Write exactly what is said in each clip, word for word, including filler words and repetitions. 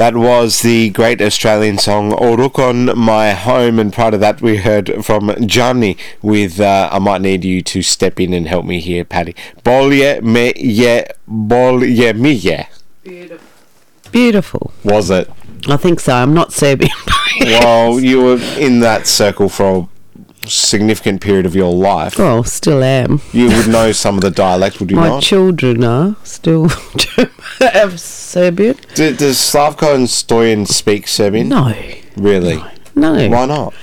That was the great Australian song "O Rook on My Home," and prior to that we heard from Johnny with uh, "I Might Need You to Step In and Help Me Here, Paddy." Bolje me je, bolje mi je. Beautiful. Beautiful. Was it? I think so. I'm not Serbian. Well, you were in that circle for a significant period of your life. Well, still am. You would know some of the dialect, would you My not? My children are still have Serbian. Do, does Slavko and Stoyan speak Serbian? No. Really? No. no. Why not?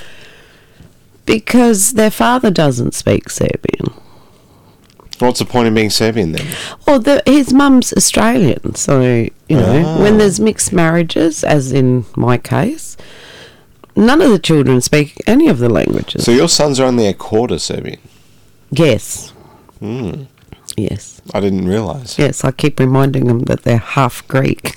Because their father doesn't speak Serbian. What's the point of being Serbian then? Well, the, his mum's Australian, so, you know, ah. when there's mixed marriages, as in my case, none of the children speak any of the languages. So your sons are only a quarter Serbian? Yes. Mm. Yes. I didn't realise. Yes, I keep reminding them that they're half Greek.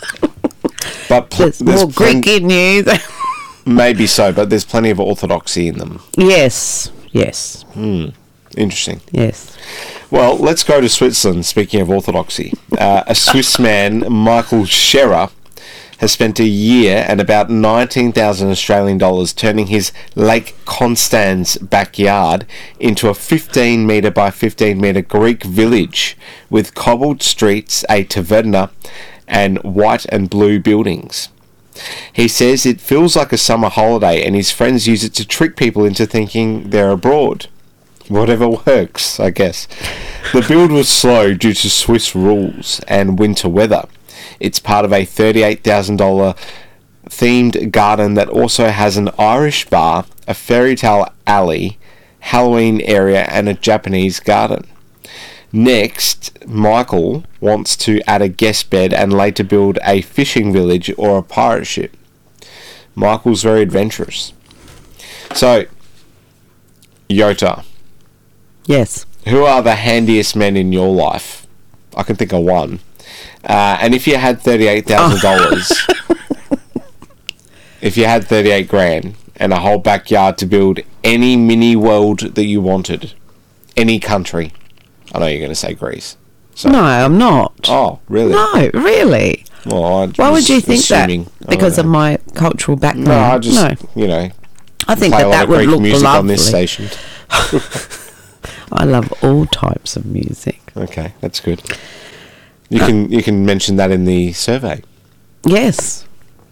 But pl- there's, there's more plen- Greek in you. Than Maybe so, but there's plenty of orthodoxy in them. Yes, yes. Mm. Interesting. Yes. Well, let's go to Switzerland, speaking of orthodoxy. Uh, a Swiss man, Michael Scherer, has spent a year and about nineteen thousand Australian dollars turning his Lake Constance backyard into a fifteen metre by fifteen metre Greek village with cobbled streets, a taverna, and white and blue buildings. He says it feels like a summer holiday and his friends use it to trick people into thinking they're abroad. Whatever works, I guess. The build was slow due to Swiss rules and winter weather. It's part of a thirty-eight thousand dollars themed garden that also has an Irish bar, a fairy tale alley, Halloween area, and a Japanese garden. Next, Michael wants to add a guest bed and later build a fishing village or a pirate ship. Michael's very adventurous. So, Yota. Yes. Who are the handiest men in your life? I can think of one. Uh, and if you had thirty-eight thousand dollars, oh. if you had thirty-eight grand and a whole backyard to build any mini world that you wanted, any country, I know you're going to say Greece. So. No, I'm not. Oh, really? No, really. Well, why would you think assuming, that? Because of my cultural background? No, I just, no. you know, I think play that a lot that of would Greek look music lovely. on this station. I love all types of music. Okay, that's good. You uh, can you can mention that in the survey. Yes.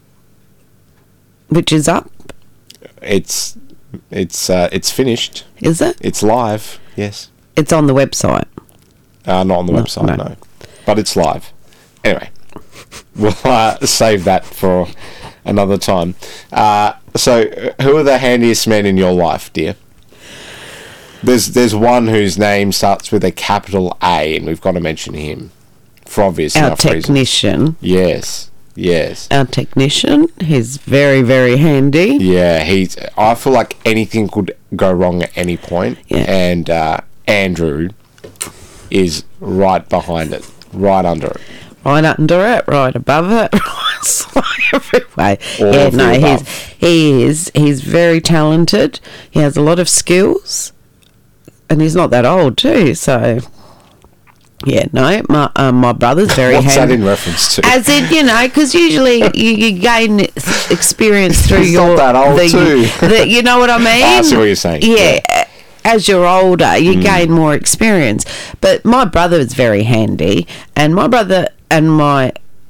Which is up. It's it's uh, it's finished. Is it? It's live. Yes. It's on the website. Uh, not on the no, website, no. no. But it's live. Anyway, we'll uh, save that for another time. Uh, so, who are the handiest men in your life, dear? There's there's one whose name starts with a capital A, and we've got to mention him for obvious Our enough technician. reason. Yes, yes. Our technician. He's very, very handy. Yeah, he's. I feel like anything could go wrong at any point, yeah. and uh, Andrew is right behind it, right under it. Right under it, right above it, right every way. All yeah, of no, the he's above. he is he's very talented. He has a lot of skills, and he's not that old too. So, yeah, no, my um, my brother's very. What's handy. that in reference to? As in, you know, because usually you, you gain experience through he's your. not that old the, too. The, you know what I mean? I see what you're saying. Yeah. yeah. As you're older, you Mm. gain more experience. But my brother is very handy, and my brother and my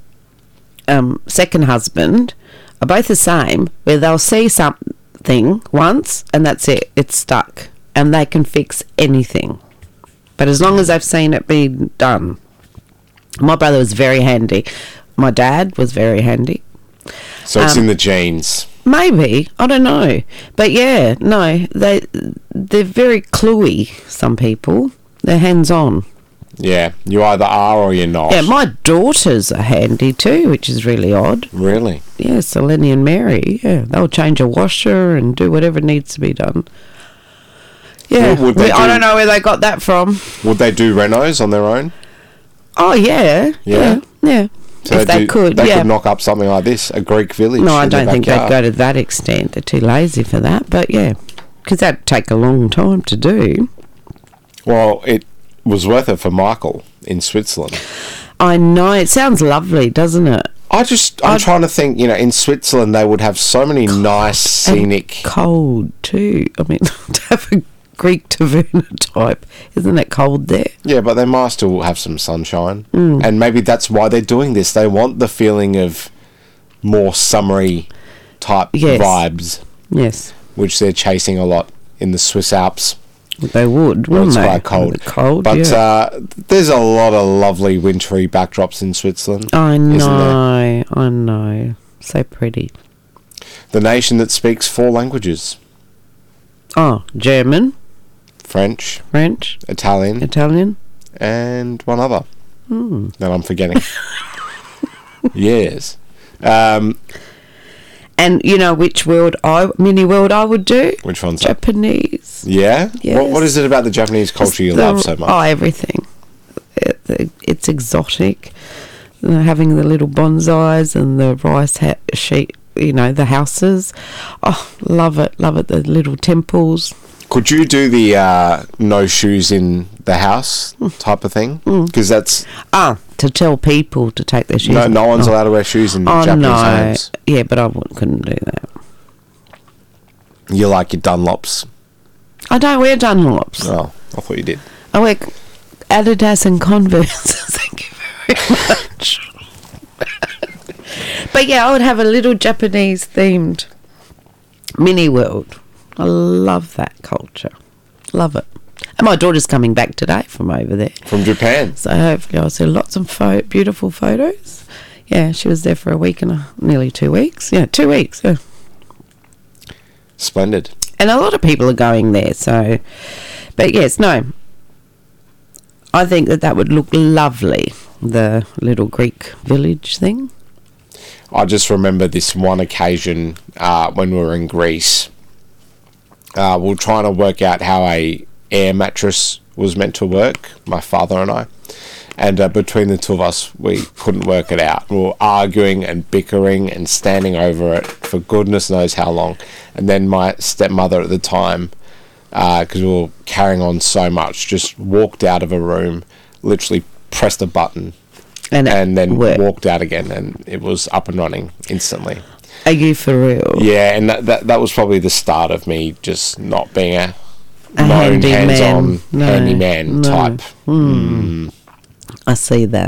um, second husband are both the same, where they'll see something once, and that's it. It's stuck, and they can fix anything. But as long as they've seen it be done. My brother was very handy. My dad was very handy. So it's um, in the genes. Maybe, I don't know, but yeah, no, they they're very cluey. Some people, they're hands on. Yeah, you either are or you're not. Yeah, my daughters are handy too, which is really odd. Really? Yeah, Selene and Mary. Yeah, they'll change a washer and do whatever needs to be done. Yeah, Would- would they we- I do- don't know where they got that from. Would they do renos on their own? Oh yeah, Yeah? yeah, yeah. So if they, do- could, they yeah. could knock up something like this, a Greek village. No, I in their don't think they'd backyard. go to that extent. They're too lazy for that. But yeah, because that'd take a long time to do. Well, it was worth it for Michael in Switzerland. I know. It sounds lovely, doesn't it? I just, I'm I'd- trying to think, you know, in Switzerland they would have so many nice scenic... Cold too. I mean, to have a Greek taverna type, isn't it cold there? Yeah, but they might still have some sunshine. Mm. And maybe that's why they're doing this. They want the feeling of more summery type Yes. vibes, Yes, which they're chasing a lot in the Swiss Alps. they would, Where wouldn't it's they? quite cold. Cold, But yeah. uh, there's a lot of lovely wintry backdrops in Switzerland. I isn't there? know, I know. So pretty. The nation that speaks four languages. Oh, German, French, French, Italian, Italian. and one other Hmm. that I'm forgetting. Yes. Um, And you know which world I mini world I would do? which one's that? Japanese. Yeah? What, what Yes. is it about the Japanese culture you The- love so much? Oh, everything. It, the- it's exotic. You know, having the little bonsais and the rice ha- sheet, you know, the houses. Oh, love it, love it. The little temples. Could you do the uh, no shoes in the house type of thing? Because that's... Ah, to tell people to take their shoes No, off. no one's Oh. allowed to wear shoes in Oh, Japanese no. homes. Yeah, but I wouldn't, couldn't do that. You like your Dunlops. I don't wear Dunlops. Oh, I thought you did. I wear Adidas and Converse. Thank you very much. But yeah, I would have a little Japanese themed mini world. I love that culture. Love it. And my daughter's coming back today from over there. From Japan. So hopefully I'll see lots of pho- beautiful photos. Yeah, she was there for a week and a, nearly two weeks. Yeah, two weeks. Yeah. Splendid. And a lot of people are going there. So, but yes, no. I think that that would look lovely. The little Greek village thing. I just remember this one occasion uh, when we were in Greece. Uh, we were trying to work out how a air mattress was meant to work, my father and I. And uh, between the two of us, we couldn't work it out. We were arguing and bickering and standing over it for goodness knows how long. And then my stepmother at the time, because we were carrying on so much, just walked out of a room, literally pressed a button, And, and then work. walked out again, and it was up and running instantly. Are you for real? Yeah, and that, that that was probably the start of me just not being a, A known handyman. hands-on No, handyman no. type. I see that.